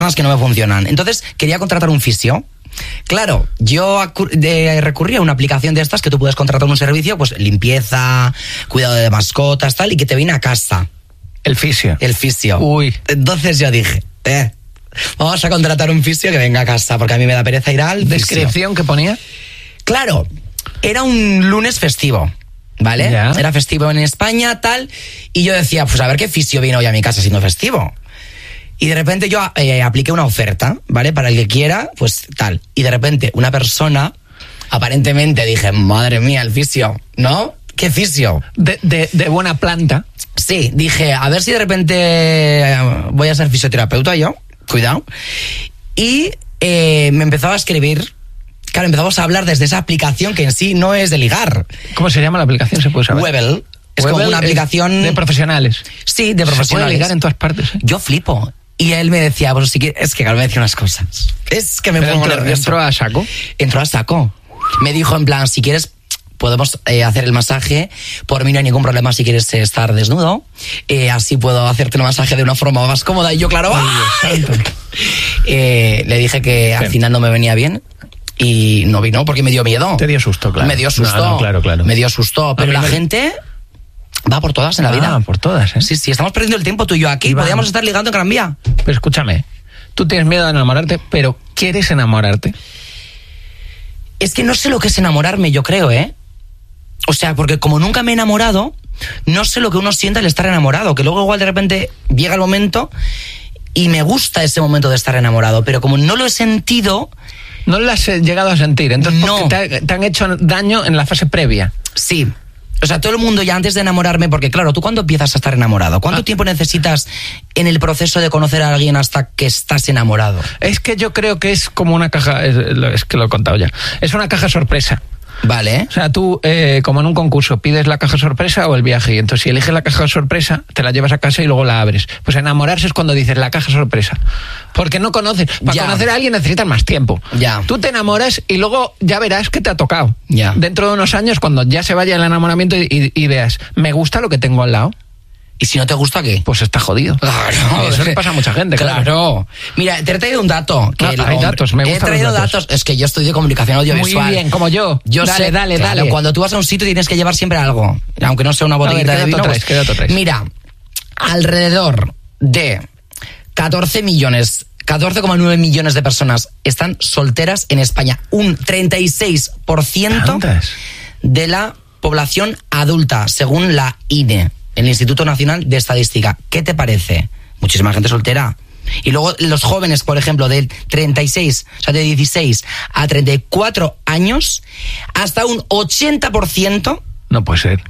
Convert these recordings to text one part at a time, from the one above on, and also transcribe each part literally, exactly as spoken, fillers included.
que no me funcionan. Entonces, quería contratar un fisio. Claro, yo acu- de, recurrí a una aplicación de estas que tú puedes contratar un servicio, pues limpieza, cuidado de mascotas, tal, y que te viene a casa. El fisio. El fisio. Uy. Entonces yo dije, eh, vamos a contratar un fisio que venga a casa, porque a mí me da pereza ir al fisio. ¿Descripción que ponía? Claro, era un lunes festivo, ¿vale? Ya. Era festivo en España, tal, y yo decía, pues a ver qué fisio viene hoy a mi casa siendo festivo. Y de repente yo eh, apliqué una oferta, ¿vale? Para el que quiera, pues tal. Y de repente una persona, aparentemente dije, madre mía, el fisio, ¿no? ¿Qué fisio? De, de, de buena planta. Sí, dije, a ver si de repente eh, voy a ser fisioterapeuta yo, cuidado. Y eh, me empezaba a escribir, claro, empezamos a hablar desde esa aplicación que en sí no es de ligar. ¿Cómo se llama la aplicación? ¿Se puede saber? Webel. Es Webel como una aplicación... de profesionales. Sí, de Se profesionales. puede ligar en todas partes, ¿eh? Yo flipo. Y él me decía, pues si quieres, es que claro, me decía unas cosas. Es que me Pero pongo entró, nervioso. entró a saco. Entró a saco. Me dijo en plan, si quieres, podemos eh, hacer el masaje. Por mí no hay ningún problema si quieres eh, estar desnudo. Eh, así puedo hacerte el masaje de una forma más cómoda. Y yo, claro, ¡ay! eh, le dije que al final no me venía bien. Y no vino porque me dio miedo. Te dio susto, claro. Me dio susto. No, no, claro, claro. Me dio susto. Pero la me... gente... va por todas en la ah, vida. por todas, ¿eh? Sí, sí, estamos perdiendo el tiempo tú y yo aquí. Iván, podríamos estar ligando en Gran Vía. Pero escúchame, tú tienes miedo de enamorarte, pero ¿quieres enamorarte? Es que no sé lo que es enamorarme, yo creo, ¿eh? O sea, porque como nunca me he enamorado, no sé lo que uno siente al estar enamorado. Que luego igual de repente llega el momento y me gusta ese momento de estar enamorado. Pero como no lo he sentido... No lo has llegado a sentir, entonces no. porque te, te han hecho daño en la fase previa. Sí. O sea, todo el mundo ya antes de enamorarme, porque claro, ¿tú cuándo empiezas a estar enamorado? ¿Cuánto ah. tiempo necesitas en el proceso de conocer a alguien hasta que estás enamorado? Es que yo creo que es como una caja, es, es que lo he contado ya, es una caja sorpresa. Vale. O sea, tú, eh, como en un concurso, pides la caja sorpresa o el viaje, y entonces si eliges la caja sorpresa, te la llevas a casa y luego la abres. Pues enamorarse es cuando dices la caja sorpresa. Porque no conoces. Para ya. conocer a alguien necesitas más tiempo. Ya. Tú te enamoras y luego ya verás que te ha tocado. Ya. Dentro de unos años, cuando ya se vaya el enamoramiento y, y, y veas, me gusta lo que tengo al lado. ¿Y si no te gusta qué? Pues está jodido. Claro. Eso le pasa a mucha gente, claro. Claro. Mira, te he traído un dato. Que No, el hay hombre, datos, me gustan He traído los datos. datos. Es que yo estudio comunicación audiovisual. Muy bien, como yo. Yo dale, sé, dale, claro, dale. Cuando tú vas a un sitio tienes que llevar siempre algo. Aunque no sea una botellita a ver, de vino. Traes, Pues, ¿qué dato traes? Mira, alrededor de catorce millones... catorce coma nueve millones de personas están solteras en España. Un treinta y seis por ciento ¿Tantas? De la población adulta, según la I N E, el Instituto Nacional de Estadística. ¿Qué te parece? Muchísima gente soltera. Y luego los jóvenes, por ejemplo, de treinta y seis, o sea, de dieciséis a treinta y cuatro años, hasta un ochenta por ciento... No puede ser.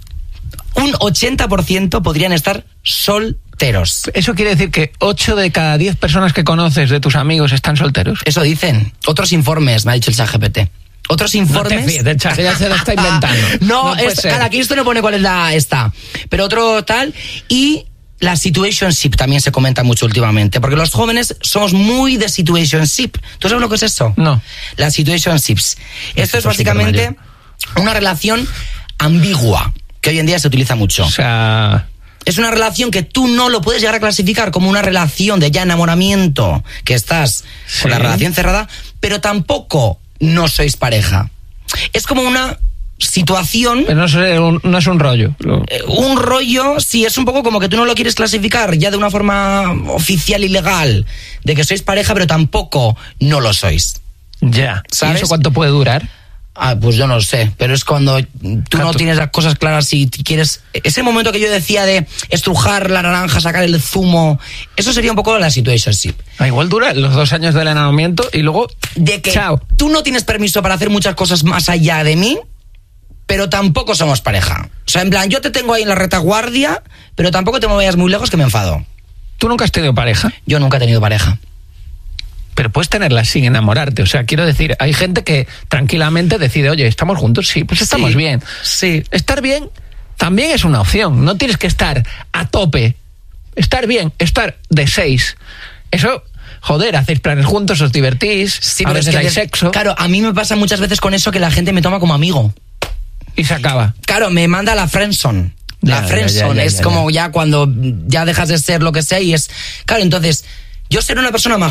Un ochenta por ciento podrían estar solteros. ¿Eso quiere decir que ocho de cada diez personas que conoces de tus amigos están solteros? Eso dicen. Otros informes, me ha dicho el ChatGPT. Otros informes... No te fíes, el chat, ya se lo está inventando. no, no es, claro, aquí esto no pone cuál es la esta. Pero otro tal... Y la situationship también se comenta mucho últimamente. Porque los jóvenes somos muy de situationship. ¿Tú sabes lo que es eso? No. Las situationships. Esto es básicamente una relación ambigua, que hoy en día se utiliza mucho. O sea... Es una relación que tú no lo puedes llegar a clasificar como una relación de ya enamoramiento, que estás sí. con la relación cerrada, pero tampoco no sois pareja. Es como una situación... Pero no es un, no es un rollo. Eh, un rollo, sí, es un poco como que tú no lo quieres clasificar ya de una forma oficial y legal, de que sois pareja, pero tampoco no lo sois. Ya. ¿Sabes? ¿Y eso cuánto puede durar? Ah, pues yo no sé, pero es cuando tú no tienes las cosas claras y quieres... Ese momento que yo decía de estrujar la naranja, sacar el zumo, eso sería un poco la situationship. Ah, igual dura los dos años del enamoramiento y luego... De que chao. Tú no tienes permiso para hacer muchas cosas más allá de mí, pero tampoco somos pareja. O sea, en plan, yo te tengo ahí en la retaguardia, pero tampoco te me vayas muy lejos que me enfado. ¿Tú nunca has tenido pareja? Yo nunca he tenido pareja. Pero puedes tenerla sin enamorarte. O sea, quiero decir, hay gente que tranquilamente decide, oye, ¿estamos juntos? Sí, pues estamos sí, bien. Sí. Estar bien también es una opción. No tienes que estar a tope. Estar bien, estar de seis. Eso, joder, hacéis planes juntos, os divertís, sí, a pero veces es que hay de, sexo. Claro, a mí me pasa muchas veces con eso que la gente me toma como amigo. Y se acaba. Claro, me manda la friendzone. La friendzone es ya, ya, ya. como ya cuando ya dejas de ser lo que sea y es... Claro, entonces... yo seré una persona más